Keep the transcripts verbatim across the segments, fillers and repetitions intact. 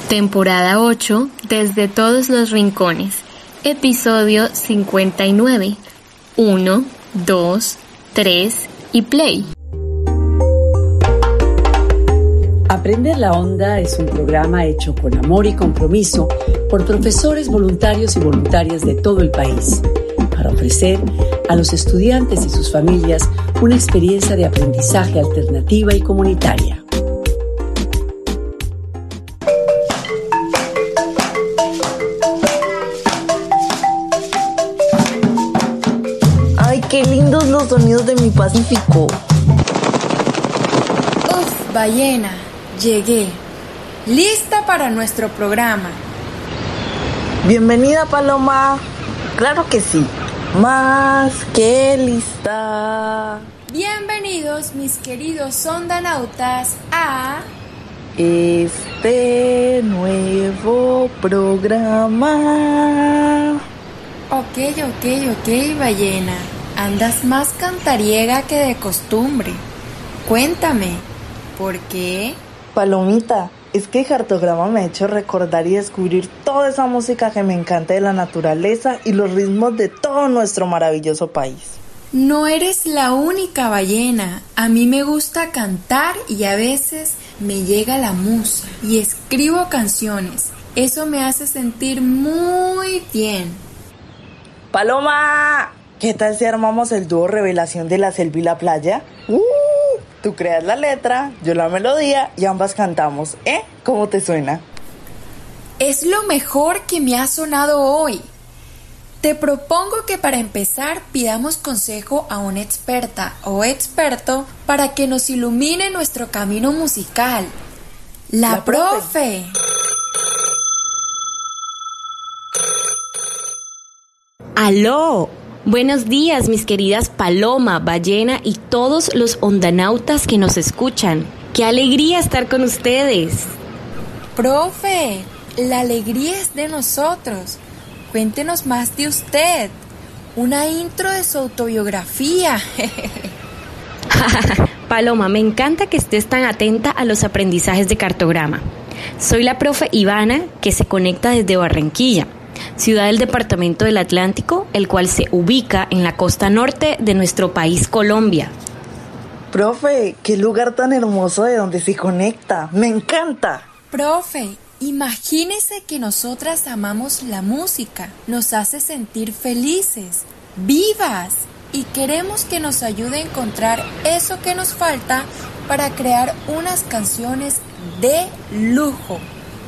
Temporada ocho, Desde todos los rincones. Episodio cincuenta y nueve. uno, dos, tres y play. Aprender la Onda es un programa hecho con amor y compromiso por profesores voluntarios y voluntarias de todo el país, para ofrecer a los estudiantes y sus familias una experiencia de aprendizaje alternativa y comunitaria. ¡Ay, qué lindos los sonidos de mi Pacífico! Uf, ballena, llegué. Lista para nuestro programa. Bienvenida, Paloma. Claro que sí. Más que lista. Bienvenidos, mis queridos ondanautas, a este nuevo programa. Ok, ok, ok, ballena. Andas más cantariega que de costumbre. Cuéntame, ¿por qué? Palomita, es que Cartograma me ha hecho recordar y descubrir toda esa música que me encanta de la naturaleza y los ritmos de todo nuestro maravilloso país. No eres la única, ballena. A mí me gusta cantar y a veces me llega la musa y escribo canciones. Eso me hace sentir muy bien. ¡Paloma! ¿Qué tal si armamos el dúo Revelación de la Selva y la Playa? ¡Uh! Tú creas la letra, yo la melodía y ambas cantamos, ¿eh? ¿Cómo te suena? Es lo mejor que me ha sonado hoy. Te propongo que para empezar pidamos consejo a una experta o experto para que nos ilumine nuestro camino musical. La, la profe. profe. ¡Aló! Buenos días, mis queridas Paloma, Ballena y todos los ondanautas que nos escuchan. ¡Qué alegría estar con ustedes! Profe, la alegría es de nosotros. Cuéntenos más de usted. Una intro de su autobiografía. Paloma, me encanta que estés tan atenta a los aprendizajes de Cartograma. Soy la profe Ivana, que se conecta desde Barranquilla, ciudad del departamento del Atlántico, el cual se ubica en la costa norte de nuestro país, Colombia. Profe, qué lugar tan hermoso de donde se conecta, me encanta. Profe, imagínese que nosotras amamos la música, nos hace sentir felices, vivas, y queremos que nos ayude a encontrar eso que nos falta para crear unas canciones de lujo.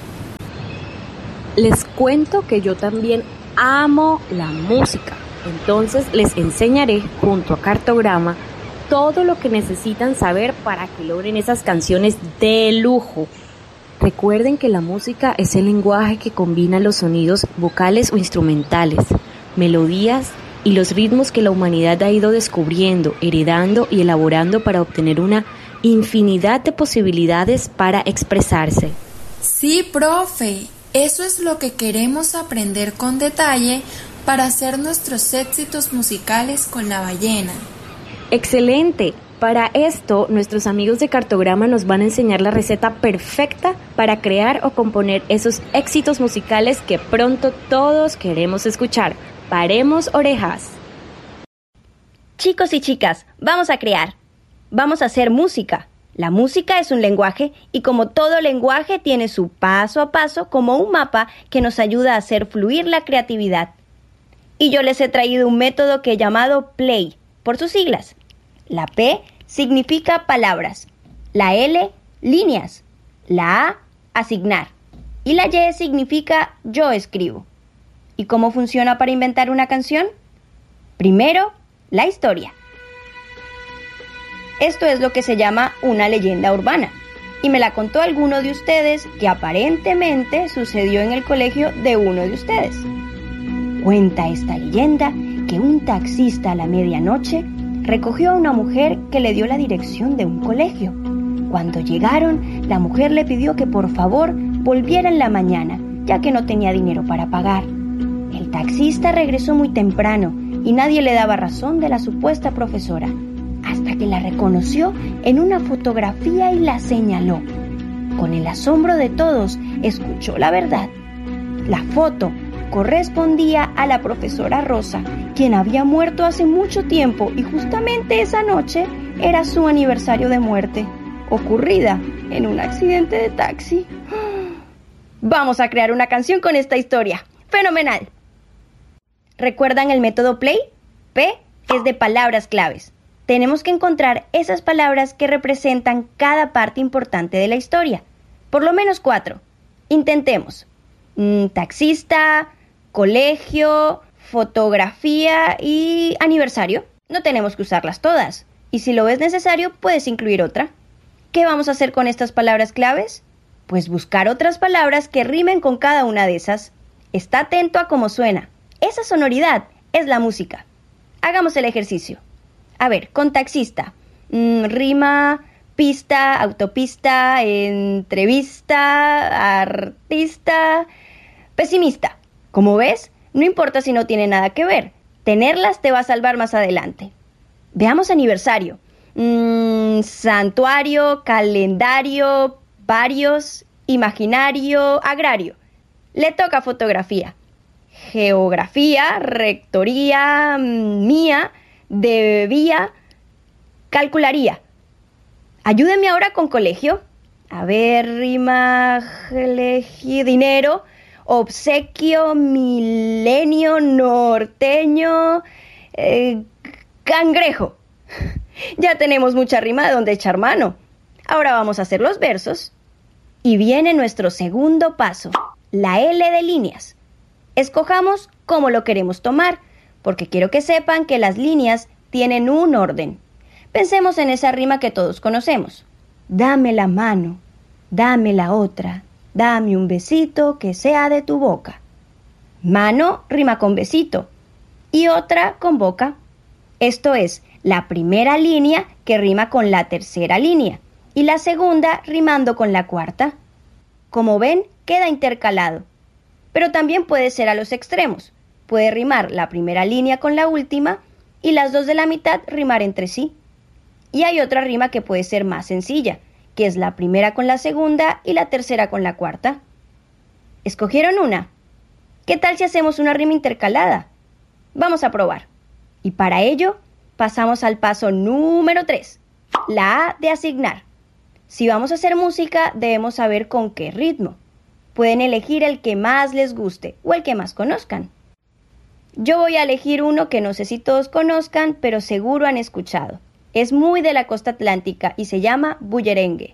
Les cuento que yo también amo la música, entonces les enseñaré junto a Cartograma todo lo que necesitan saber para que logren esas canciones de lujo. Recuerden que la música es el lenguaje que combina los sonidos vocales o instrumentales, melodías y los ritmos que la humanidad ha ido descubriendo, heredando y elaborando para obtener una infinidad de posibilidades para expresarse. Sí, profe. Eso es lo que queremos aprender con detalle para hacer nuestros éxitos musicales con la ballena. ¡Excelente! Para esto, nuestros amigos de Cartograma nos van a enseñar la receta perfecta para crear o componer esos éxitos musicales que pronto todos queremos escuchar. ¡Paremos orejas! Chicos y chicas, vamos a crear. Vamos a hacer música. La música es un lenguaje y como todo lenguaje tiene su paso a paso como un mapa que nos ayuda a hacer fluir la creatividad. Y yo les he traído un método que he llamado Play, por sus siglas. La P significa palabras, la L, líneas, la A, asignar y la Y significa yo escribo. ¿Y cómo funciona para inventar una canción? Primero, la historia. Esto es lo que se llama una leyenda urbana, y me la contó alguno de ustedes que aparentemente sucedió en el colegio de uno de ustedes. Cuenta esta leyenda que un taxista a la medianoche recogió a una mujer que le dio la dirección de un colegio. Cuando llegaron, la mujer le pidió que por favor volviera en la mañana, ya que no tenía dinero para pagar. El taxista regresó muy temprano y nadie le daba razón de la supuesta profesora, hasta que la reconoció en una fotografía y la señaló. con el asombro de todos, escuchó la verdad. La foto correspondía a la profesora Rosa, quien había muerto hace mucho tiempo y justamente esa noche era su aniversario de muerte, ocurrida en un accidente de taxi. Vamos a crear una canción con esta historia. ¡Fenomenal! ¿Recuerdan el método Play? P es de palabras claves. Tenemos que encontrar esas palabras que representan cada parte importante de la historia. Por lo menos cuatro. Intentemos. Mm, taxista, colegio, fotografía y aniversario. No tenemos que usarlas todas. Y si lo ves necesario, puedes incluir otra. ¿Qué vamos a hacer con estas palabras claves? Pues buscar otras palabras que rimen con cada una de esas. Está atento a cómo suena. Esa sonoridad es la música. Hagamos el ejercicio. A ver, con taxista. Mm, rima, pista, autopista, entrevista, artista, pesimista. Como ves, no importa si no tiene nada que ver. Tenerlas te va a salvar más adelante. Veamos aniversario. Mm, santuario, calendario, varios, imaginario, agrario. Le toca fotografía. Geografía, rectoría, mía, debía, calcularía. Ayúdenme ahora con colegio. A ver, rima, elegí, dinero, obsequio, milenio, norteño, eh, cangrejo. Ya tenemos mucha rima de donde echar mano. Ahora vamos a hacer los versos. Y viene nuestro segundo paso, la L de líneas. Escojamos cómo lo queremos tomar, porque quiero que sepan que las líneas tienen un orden. Pensemos en esa rima que todos conocemos. Dame la mano, dame la otra, dame un besito que sea de tu boca. Mano rima con besito y otra con boca. Esto es la primera línea que rima con la tercera línea y la segunda rimando con la cuarta. Como ven, queda intercalado, pero también puede ser a los extremos. Puede rimar la primera línea con la última y las dos de la mitad rimar entre sí. Y hay otra rima que puede ser más sencilla, que es la primera con la segunda y la tercera con la cuarta. ¿Escogieron una? ¿Qué tal si hacemos una rima intercalada? Vamos a probar. Y para ello, pasamos al paso número tres, la A de asignar. Si vamos a hacer música, debemos saber con qué ritmo. Pueden elegir el que más les guste o el que más conozcan. Yo voy a elegir uno que no sé si todos conozcan, pero seguro han escuchado. Es muy de la costa atlántica y se llama bullerengue.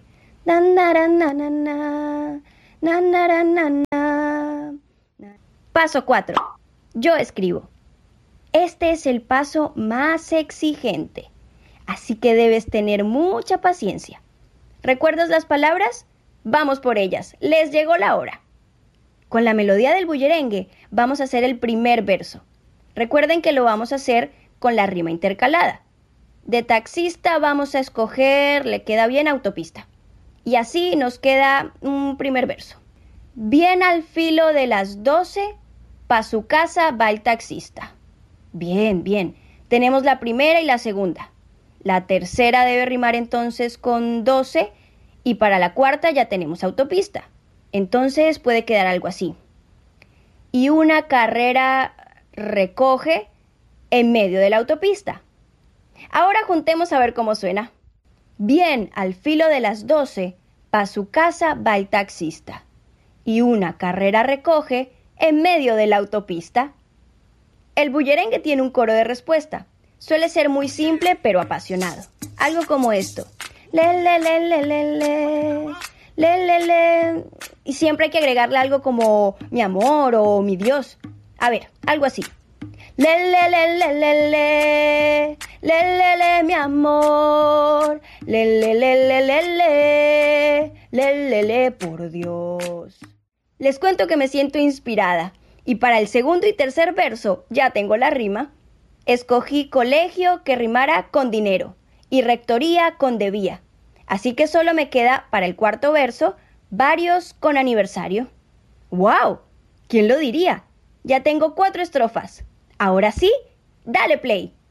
Paso cuatro. Yo escribo. Este es el paso más exigente, así que debes tener mucha paciencia. ¿Recuerdas las palabras? Vamos por ellas. Les llegó la hora. Con la melodía del bullerengue vamos a hacer el primer verso. Recuerden que lo vamos a hacer con la rima intercalada. De taxista vamos a escoger, le queda bien, autopista. Y así nos queda un primer verso. Bien al filo de las doce, pa' su casa va el taxista. Bien, bien. Tenemos la primera y la segunda. La tercera debe rimar entonces con doce y para la cuarta ya tenemos autopista. Entonces puede quedar algo así. Y una carrera recoge en medio de la autopista. Ahora juntemos a ver cómo suena. Bien, al filo de las doce, pa' su casa va el taxista. Y una carrera recoge en medio de la autopista. El bullerengue tiene un coro de respuesta. Suele ser muy simple pero apasionado. Algo como esto. Le, le, le, le, le, le. Le, le, le. Y siempre hay que agregarle algo como mi amor o mi Dios. A ver, algo así. Le, le, le, le, le, le. Le, le, le, mi amor. Le, le, le, le, le, le. Le, le, le, por Dios. Les cuento que me siento inspirada. Y para el segundo y tercer verso ya tengo la rima. Escogí colegio que rimara con dinero y rectoría con debía. Así que solo me queda para el cuarto verso varios con aniversario. ¡Wow! ¿Quién lo diría? Ya tengo cuatro estrofas. Ahora sí, dale play.